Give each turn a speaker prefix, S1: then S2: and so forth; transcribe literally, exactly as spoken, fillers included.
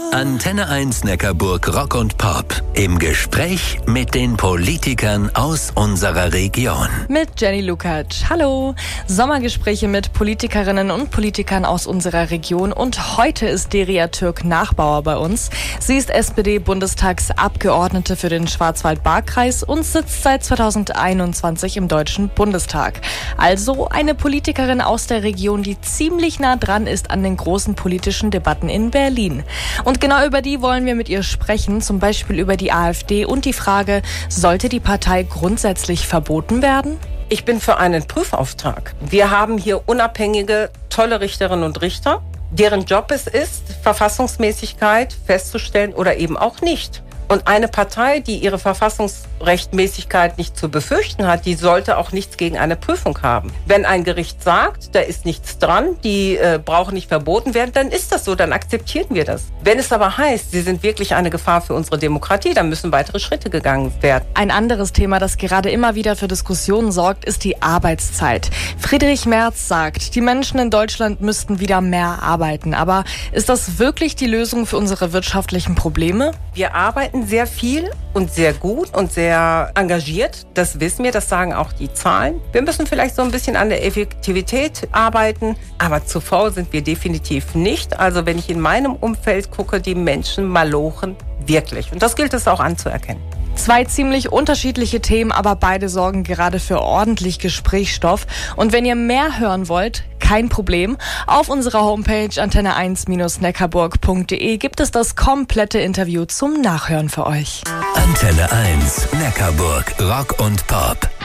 S1: Antenne eins Neckarburg Rock und Pop. Im Gespräch mit den Politikern aus unserer Region.
S2: Mit Jenny Lukacs. Hallo. Sommergespräche mit Politikerinnen und Politikern aus unserer Region. Und heute ist Derya Türk-Nachbauer bei uns. Sie ist S P D-Bundestagsabgeordnete für den Schwarzwald-Baar-Kreis und sitzt seit zweitausendeinundzwanzig im Deutschen Bundestag. Also eine Politikerin aus der Region, die ziemlich nah dran ist an den großen politischen Debatten in Berlin. Und genau über die wollen wir mit ihr sprechen, zum Beispiel über die AfD und die Frage, sollte die Partei grundsätzlich verboten werden?
S3: Ich bin für einen Prüfauftrag. Wir haben hier unabhängige, tolle Richterinnen und Richter, deren Job es ist, Verfassungsmäßigkeit festzustellen oder eben auch nicht. Und eine Partei, die ihre Verfassungsrechtmäßigkeit nicht zu befürchten hat, die sollte auch nichts gegen eine Prüfung haben. Wenn ein Gericht sagt, da ist nichts dran, die äh, brauchen nicht verboten werden, dann ist das so, dann akzeptieren wir das. Wenn es aber heißt, sie sind wirklich eine Gefahr für unsere Demokratie, dann müssen weitere Schritte gegangen werden.
S2: Ein anderes Thema, das gerade immer wieder für Diskussionen sorgt, ist die Arbeitszeit. Friedrich Merz sagt, die Menschen in Deutschland müssten wieder mehr arbeiten. Aber ist das wirklich die Lösung für unsere wirtschaftlichen Probleme?
S3: Wir arbeiten sehr viel und sehr gut und sehr engagiert. Das wissen wir, das sagen auch die Zahlen. Wir müssen vielleicht so ein bisschen an der Effektivität arbeiten, aber zu faul sind wir definitiv nicht. Also wenn ich in meinem Umfeld gucke, die Menschen malochen wirklich. Und das gilt es auch anzuerkennen.
S2: Zwei ziemlich unterschiedliche Themen, aber beide sorgen gerade für ordentlich Gesprächsstoff. Und wenn ihr mehr hören wollt, kein Problem. Auf unserer Homepage antenne eins neckarburg punkt de gibt es das komplette Interview zum Nachhören für euch.
S1: Antenne eins Neckarburg Rock und Pop.